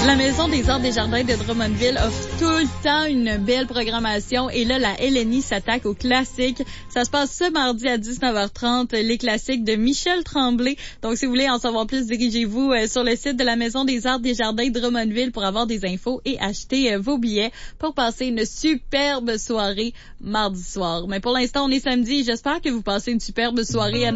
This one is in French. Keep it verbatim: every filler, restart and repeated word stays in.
La Maison des Arts des Jardins de Drummondville offre tout le temps une belle programmation. Et là, la L N I s'attaque aux classiques. Ça se passe ce mardi à dix-neuf heures trente, les classiques de Michel Tremblay. Donc, si vous voulez en savoir plus, dirigez-vous sur le site de la Maison des Arts des Jardins de Drummondville pour avoir des infos et acheter vos billets pour passer une superbe soirée mardi soir. Mais pour l'instant, on est samedi. J'espère que vous passez une superbe soirée à